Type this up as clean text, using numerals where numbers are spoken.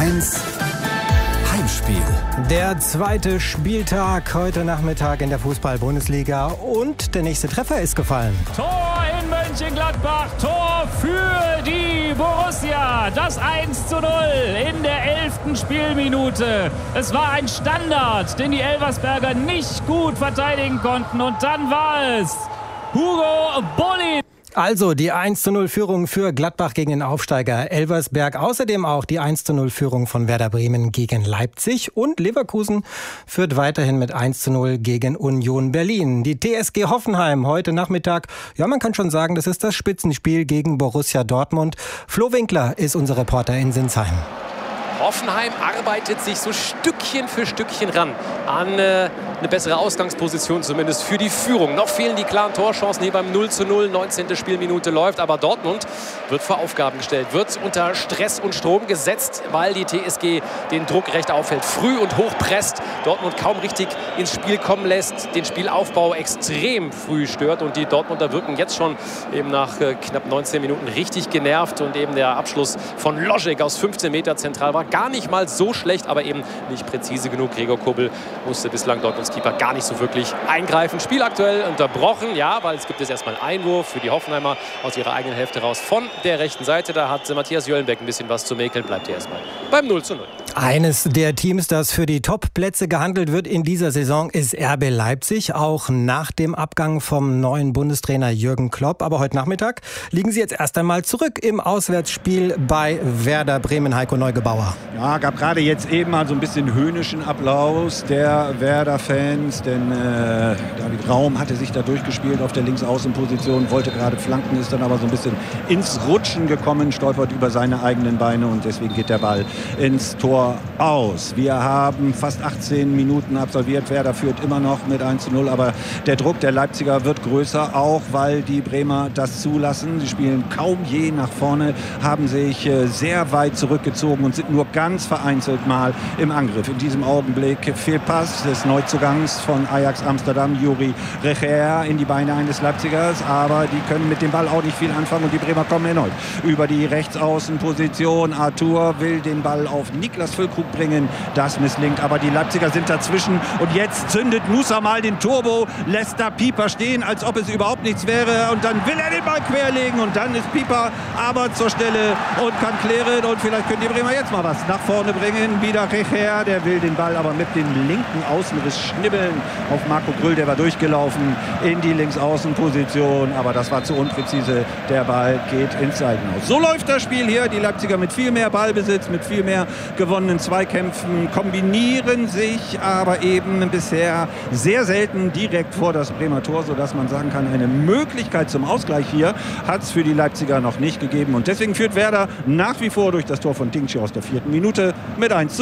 1 Heimspiel. Der zweite Spieltag heute Nachmittag in der Fußball-Bundesliga und der nächste Treffer ist gefallen. Tor in Mönchengladbach, Tor für die Borussia. Das 1:0 in der 11. Spielminute. Es war ein Standard, den die Elversberger nicht gut verteidigen konnten. Und dann war es Hugo Bollin. Also die 1:0-Führung für Gladbach gegen den Aufsteiger Elversberg. Außerdem auch die 1:0-Führung von Werder Bremen gegen Leipzig. Und Leverkusen führt weiterhin mit 1:0 gegen Union Berlin. Die TSG Hoffenheim heute Nachmittag, ja, man kann schon sagen, das ist das Spitzenspiel gegen Borussia Dortmund. Flo Winkler ist unser Reporter in Sinsheim. Hoffenheim arbeitet sich so Stückchen für Stückchen ran an eine bessere Ausgangsposition, zumindest für die Führung. Noch fehlen die klaren Torchancen hier beim 0:0. 19. Spielminute läuft, aber Dortmund wird vor Aufgaben gestellt, wird unter Stress und Strom gesetzt, weil die TSG den Druck recht aufhält. Früh und hoch presst, Dortmund kaum richtig ins Spiel kommen lässt, den Spielaufbau extrem früh stört und die Dortmunder wirken jetzt schon eben nach knapp 19 Minuten richtig genervt und eben der Abschluss von Logic aus 15 Meter zentral war gar nicht mal so schlecht, aber eben nicht präzise genug. Gregor Kobel musste bislang Dortmunds Keeper gar nicht so wirklich eingreifen. Spiel aktuell unterbrochen, ja, weil es gibt jetzt erstmal einen Einwurf für die Hoffenheimer aus ihrer eigenen Hälfte raus von der rechten Seite. Da hat Matthias Jöllenbeck ein bisschen was zu mäkeln, bleibt hier erstmal beim 0:0. Eines der Teams, das für die Top-Plätze gehandelt wird in dieser Saison, ist RB Leipzig, auch nach dem Abgang vom neuen Bundestrainer Jürgen Klopp. Aber heute Nachmittag liegen sie jetzt erst einmal zurück im Auswärtsspiel bei Werder Bremen. Heiko Neugebauer. Ja, gab gerade jetzt eben mal so ein bisschen höhnischen Applaus der Werder-Fans, denn David Raum hatte sich da durchgespielt auf der Linksaußenposition, wollte gerade flanken, ist dann aber so ein bisschen ins Rutschen gekommen, stolpert über seine eigenen Beine und deswegen geht der Ball ins Tor aus. Wir haben fast 18 Minuten absolviert. Werder führt immer noch mit 1:0, aber der Druck der Leipziger wird größer, auch weil die Bremer das zulassen. Sie spielen kaum je nach vorne, haben sich sehr weit zurückgezogen und sind nur ganz vereinzelt mal im Angriff. In diesem Augenblick Fehlpass des Neuzugangs von Ajax Amsterdam, Juri Recher, in die Beine eines Leipzigers, aber die können mit dem Ball auch nicht viel anfangen und die Bremer kommen erneut über die Rechtsaußenposition. Arthur will den Ball auf Niklas Füllkrug bringen, das misslingt, aber die Leipziger sind dazwischen und jetzt zündet Musa mal den Turbo, lässt da Pieper stehen, als ob es überhaupt nichts wäre und dann will er den Ball querlegen und dann ist Pieper aber zur Stelle und kann klären und vielleicht können die Bremer jetzt mal was nach vorne bringen. Wieder Recher, der will den Ball aber mit dem linken Außenriss schnibbeln auf Marco Grüll, der war durchgelaufen in die Linksaußenposition, aber das war zu unpräzise, der Ball geht ins Seitenhaus. So läuft das Spiel hier, die Leipziger mit viel mehr Ballbesitz, mit viel mehr gewonnenen Zweikämpfen, kombinieren sich aber eben bisher sehr selten direkt vor das Bremer Tor, sodass man sagen kann, eine Möglichkeit zum Ausgleich hier hat es für die Leipziger noch nicht gegeben und deswegen führt Werder nach wie vor durch das Tor von Dingchi aus der 4. Minute mit 1:0.